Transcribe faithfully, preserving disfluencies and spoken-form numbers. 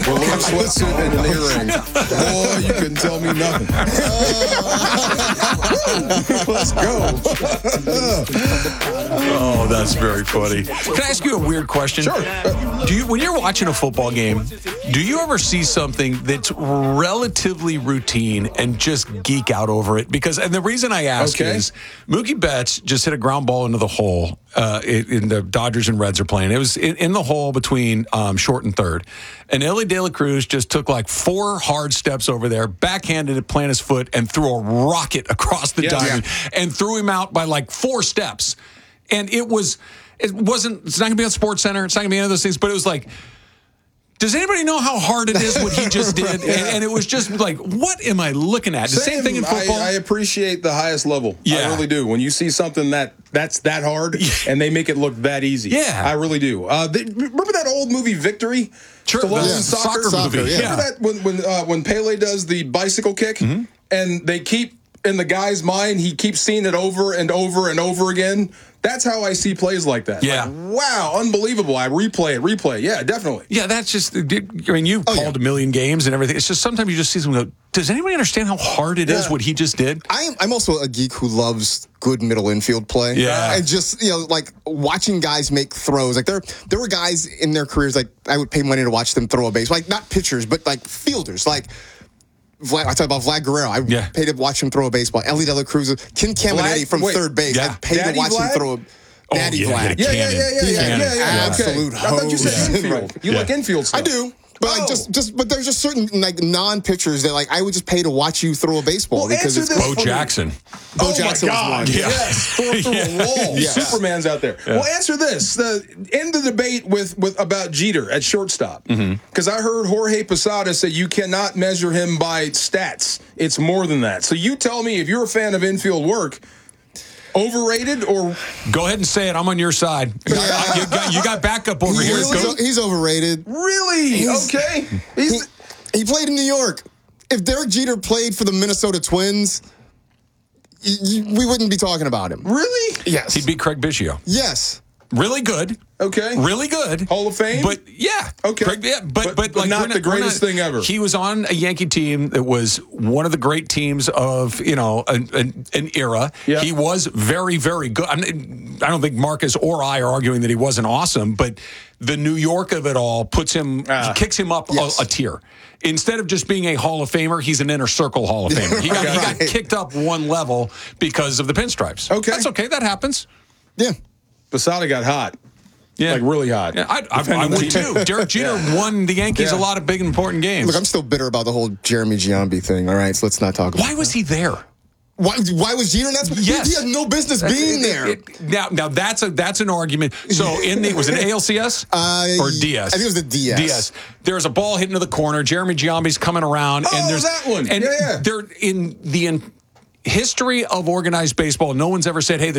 Blue sweatsuit and an earring. Boy, you couldn't tell me nothing. Let's go. Oh, that's very funny. Can I ask you a weird question? Sure. Do you, when you're watching a football game, do you ever see something that's relatively routine and just geek out over it? Because, and the reason I ask Okay. is Mookie Betts just hit a ground ball into the hole uh, in, in the Dodgers and Reds are playing. It was in, in the hole between um, short and third. And Elly De La Cruz just took like four hard steps over there, backhanded it, planted his foot, and threw a rocket across the Yeah. diamond and threw him out by like four steps. And it was, it wasn't, it's not going to be on Sports Center. It's not going to be any of those things, but it was like, does anybody know how hard it is what he just did? yeah. and, and it was just like, what am I looking at? The same, same thing in football. I, I appreciate the highest level. Yeah. I really do. When you see something that that's that hard and they make it look that easy. Yeah. I really do. Uh, they, remember that old movie Victory? Sure. Stallone Yeah. soccer, Soccer movie. Remember Yeah. that when when uh, when Pele does the bicycle kick Mm-hmm. and they keep in the guy's mind, he keeps seeing it over and over and over again. That's how I see plays like that. Yeah. Like, wow, unbelievable. I replay it, replay. Yeah, definitely. Yeah, that's just, I mean, you've Oh, called yeah. a million games and everything. It's just sometimes you just see someone go, does anybody understand how hard it is Yeah. what he just did? I am, I'm also a geek who loves good middle infield play. Yeah. And just, you know, like watching guys make throws. Like there there were guys in their careers, like I would pay money to watch them throw a base. Like not pitchers, but like fielders. Like Vlad, I talk about Vlad Guerrero. I Yeah. paid to watch him throw a baseball. Elly De La Cruz, Ken Caminetti Vlad? from Wait, third base. yeah. I paid Daddy to watch Vlad? him throw a Oh, Daddy yeah, Vlad. Yeah, yeah, Cannon. yeah, yeah, yeah, Cannon. yeah, yeah. Absolute okay. I thought you said hose. infield. You Yeah. like infield stuff. I do. But like Oh. just, just, but there's just certain like non-pitchers that like I would just pay to watch you throw a baseball Well, because answer it's this Bo for me. Jackson. Bo Oh Jackson my was God! one. Yeah. Yes, throw through a wall. Yes. Superman's out there. Well, answer this: the end of the debate with with about Jeter at shortstop, because I heard Jorge Posada say you cannot measure him by stats. It's more than that. So you tell me if you're a fan of infield work, overrated or Go ahead and say it. I'm on your side. I- you, got, you got backup over He- here. he's, Go. he's overrated. really He's- okay? He's, He played in New York. If Derek Jeter played for the Minnesota Twins, y- y- we wouldn't be talking about him. really Yes. He beat Craig Biggio. Yes. Really good. okay. Really good. Hall of Fame? But yeah. Okay. Craig, yeah, but, But- but, but like, not we're the we're greatest thing ever. He was on a Yankee team that was one of the great teams of, you know, an, an, an era. Yeah. He was very, very good. I, mean, I don't think Marcus or I are arguing that he wasn't awesome, but the New York of it all puts him, Ah. kicks him up Yes. a, a tier. Instead of just being a Hall of Famer, he's an inner circle Hall of Famer. He got, he got Right. kicked up one level because of the pinstripes. Okay. That's okay. That happens. Yeah. Posada got hot, Yeah. like really hot. Yeah, I, I, I would too. Derek Jeter won the Yankees Yeah. a lot of big important games. Look, I'm still bitter about the whole Jeremy Giambi thing. All right, so let's not talk about Why was he there? Why, why was Jeter? That's Yes. he, he had no business being It- there. it- now, now that's a that's an argument. So in the was it A L C S Uh, or D S? I think it was the D S. D S. There's a ball hitting to the corner. Jeremy Giambi's coming around, Oh, and there's that one. And Yeah, yeah. they're in the in history of organized baseball. No one's ever said, "Hey, the